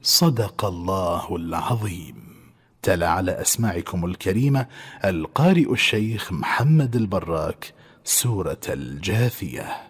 صدق الله العظيم. تلا على أسماعكم الكريمة القارئ الشيخ محمد البراك سورة الجاثية.